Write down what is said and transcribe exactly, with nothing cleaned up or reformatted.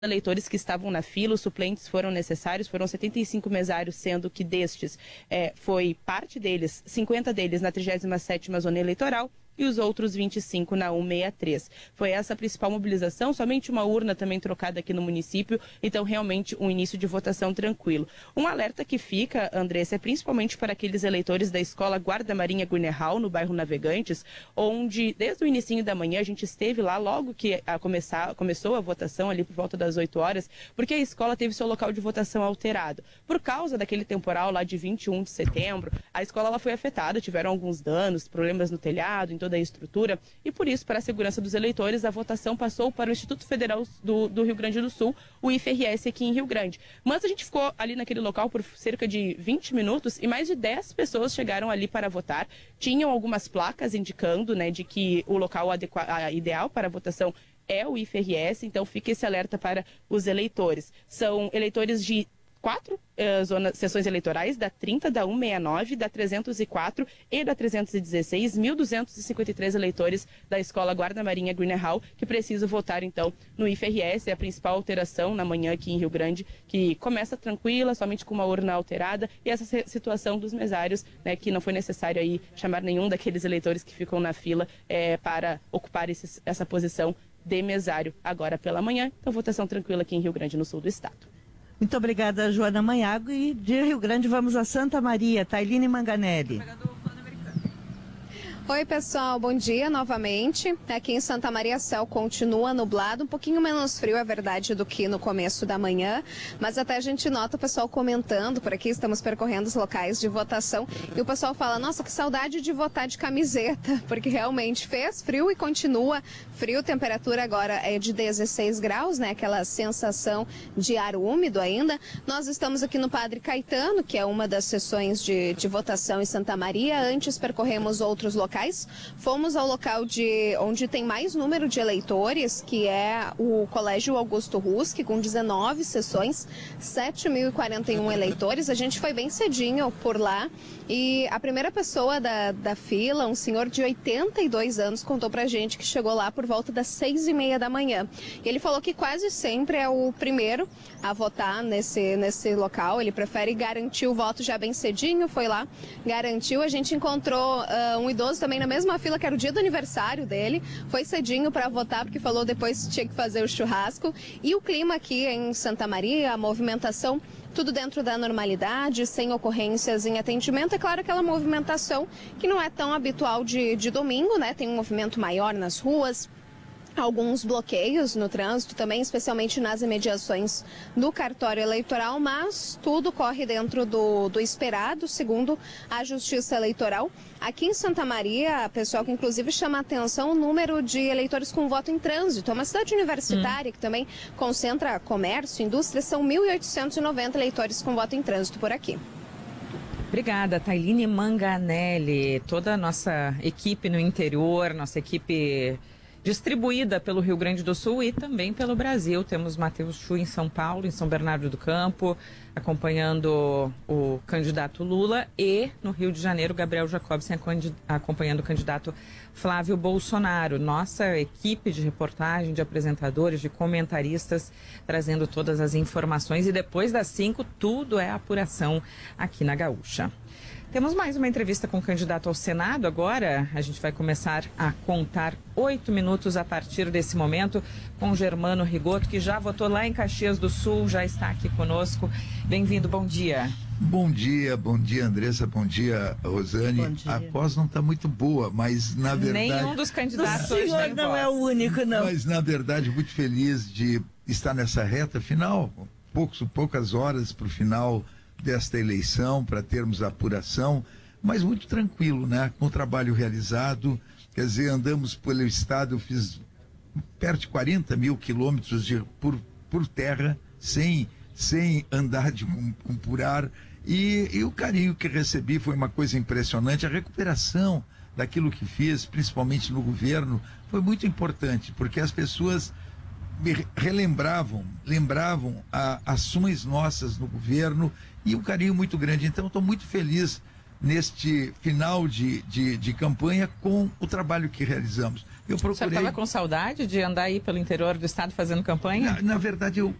eleitores que estavam na fila, os suplentes foram necessários, foram setenta e cinco mesários, sendo que destes é, foi parte deles, cinquenta deles na trigésima sétima zona eleitoral e os outros vinte e cinco na cento e sessenta e três. Foi essa a principal mobilização, somente uma urna também trocada aqui no município, então realmente um início de votação tranquilo. Um alerta que fica, Andressa, é principalmente para aqueles eleitores da escola Guarda Marinha Guinerral, no bairro Navegantes, onde desde o inicinho da manhã a gente esteve lá logo que a começar, começou a votação ali por volta das oito horas, porque a escola teve seu local de votação alterado. Por causa daquele temporal lá de vinte e um de setembro, a escola ela foi afetada, tiveram alguns danos, problemas no telhado, em toda a estrutura, e por isso, para a segurança dos eleitores, a votação passou para o Instituto Federal do, do Rio Grande do Sul, o I F R S aqui em Rio Grande. Mas a gente ficou ali naquele local por cerca de vinte minutos e mais de dez pessoas chegaram ali para votar. Tinham algumas placas indicando, né, de que o local adequa- ideal para a votação é o I F R S, então fica esse alerta para os eleitores. São eleitores de quatro uh, zonas, sessões eleitorais, da trinta, da cento e sessenta e nove, da trezentos e quatro e da trezentos e dezesseis, mil duzentos e cinquenta e três eleitores da escola Guarda Marinha Guinerral que precisam votar então no I F R S. É a principal alteração na manhã aqui em Rio Grande, que começa tranquila, somente com uma urna alterada, e essa situação dos mesários, né, que não foi necessário aí chamar nenhum daqueles eleitores que ficam na fila é, para ocupar esses, essa posição de mesário agora pela manhã. Então votação tranquila aqui em Rio Grande, no sul do estado. Muito obrigada, Joana Manhago. E de Rio Grande vamos a Santa Maria, Tailine Manganelli. Oi, pessoal, bom dia novamente. Aqui em Santa Maria, céu continua nublado, um pouquinho menos frio, é verdade, do que no começo da manhã, mas até a gente nota o pessoal comentando por aqui, estamos percorrendo os locais de votação, e o pessoal fala, nossa, que saudade de votar de camiseta, porque realmente fez frio e continua frio, temperatura agora é de dezesseis graus, né, aquela sensação de ar úmido ainda. Nós estamos aqui no Padre Caetano, que é uma das sessões de, de votação em Santa Maria. Antes percorremos outros locais. Fomos ao local de onde tem mais número de eleitores, que é o Colégio Augusto Ruski, com dezenove sessões, sete mil e quarenta e um eleitores. A gente foi bem cedinho por lá e a primeira pessoa da, da fila, um senhor de oitenta e dois anos, contou pra gente que chegou lá por volta das seis e meia da manhã. E ele falou que quase sempre é o primeiro a votar nesse, nesse local. Ele prefere garantir o voto já bem cedinho, foi lá, garantiu. A gente encontrou uh, um idoso também na mesma fila, que era o dia do aniversário dele, foi cedinho para votar, porque falou depois tinha que fazer o churrasco. E o clima aqui em Santa Maria, a movimentação, tudo dentro da normalidade, sem ocorrências em atendimento. É claro, aquela movimentação que não é tão habitual de, de domingo, né? Tem um movimento maior nas ruas, alguns bloqueios no trânsito também, especialmente nas imediações do cartório eleitoral, mas tudo corre dentro do, do esperado, segundo a Justiça Eleitoral. Aqui em Santa Maria, pessoal, que inclusive chama a atenção o número de eleitores com voto em trânsito. É uma cidade universitária hum. que também concentra comércio, indústria, são mil oitocentos e noventa eleitores com voto em trânsito por aqui. Obrigada, Tailine Manganelli. Toda a nossa equipe no interior, nossa equipe distribuída pelo Rio Grande do Sul e também pelo Brasil. Temos Matheus Chu em São Paulo, em São Bernardo do Campo, acompanhando o candidato Lula, e no Rio de Janeiro, Gabriel Jacobsen acompanhando o candidato Flávio Bolsonaro. Nossa equipe de reportagem, de apresentadores, de comentaristas, trazendo todas as informações, e depois das cinco, tudo é apuração aqui na Gaúcha. Temos mais uma entrevista com o candidato ao Senado agora. A gente vai começar a contar oito minutos a partir desse momento com o Germano Rigoto, que já votou lá em Caxias do Sul, já está aqui conosco. Bem-vindo, bom dia. Bom dia, bom dia, Andressa, bom dia, Rosane. Bom dia. A voz não está muito boa, mas na verdade... Nenhum dos candidatos o hoje senhor tem não voz. é o único, não. Mas na verdade, muito feliz de estar nessa reta final, poucos, poucas horas para o final desta eleição, para termos a apuração, mas muito tranquilo, né? Com o trabalho realizado, quer dizer, andamos pelo estado, eu fiz perto de quarenta mil quilômetros de, por, por terra, sem, sem andar de, com, com por ar, e, e o carinho que recebi foi uma coisa impressionante. A recuperação daquilo que fiz, principalmente no governo, foi muito importante, porque as pessoas me relembravam, lembravam a, ações nossas no governo, e um carinho muito grande. Então estou muito feliz neste final de, de, de campanha com o trabalho que realizamos. Eu procurei... Você estava com saudade de andar aí pelo interior do estado fazendo campanha? Na, na verdade, eu